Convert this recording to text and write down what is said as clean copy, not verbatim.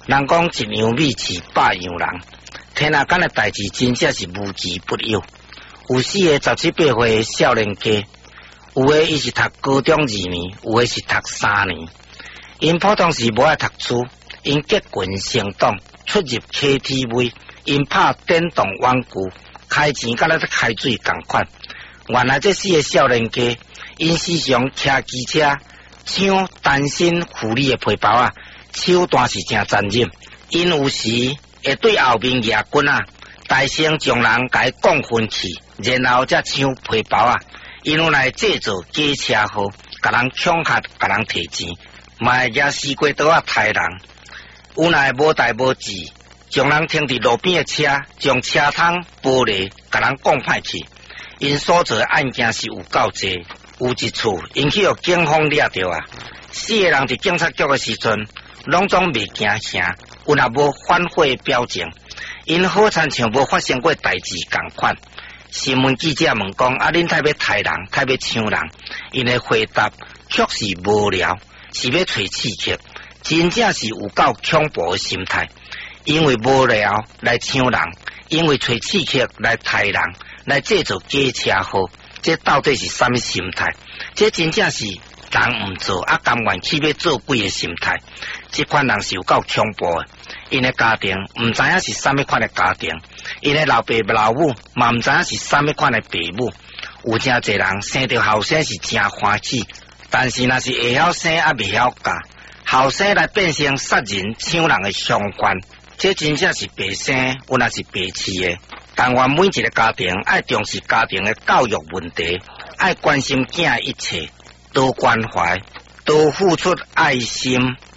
人讲一样米饲百样人，天下间的代志真正是无奇不有。有4个17、18岁的少年家，有的伊是读高中2年，有的是读3年。因普通时无爱读书，因结群成党，出入 KTV， 因拍电动玩具，开钱甲咧开水共款。原来这4个少年家，因时常骑机车抢单身妇女的皮包啊，手段是真残忍。因有时会对后面野棍啊，大声将人甲伊讲分去，然后才抢皮包啊。因有来制造假车号，甲人抢客，甲人摕钱。嘛会举西瓜刀啊杀人，有来无代无志，将人停伫路边的车，将车窗玻璃，甲人讲歹去。因所做的案件是有够济，有一处因去互警方抓着啊，4个人伫警察局的时阵，拢总未惊啥，有若无反悔表情，因好亲像无发生过代志共款。新闻记者问讲：啊，恁太要杀人，太要抢人？因的回答确实无聊。是要找刺激，真正是有够恐怖的心态。因为无聊来抢人，因为找刺激来杀人，来制造假车号，这到底是什么心态？这真正是人唔做啊，甘愿去要做鬼的心态。这款人是有够恐怖的。因的家庭唔知影是什么款的家庭，因的老爸老母嘛唔知影是什么款的爸母。有真侪人生到后生是真欢喜。但是若是会晓生啊，未晓教，后生来变成杀人抢人的相关，这真正是白生，有若是白痴的。但愿每一个家庭爱重视家庭的教育问题，爱关心囝一切，多关怀，多付出爱心。